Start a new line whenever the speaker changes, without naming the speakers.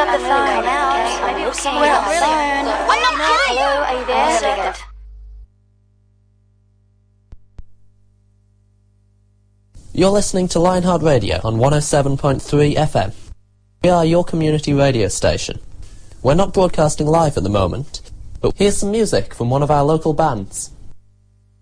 got the phone. Come out. Maybe we'll see you on the phone. I'm not kidding. Hello, are you there? Very good.
You're listening to Lionheart Radio on 107.3 FM. We are your community radio station. We're not broadcasting live at the moment, but here's some music from one of our local bands.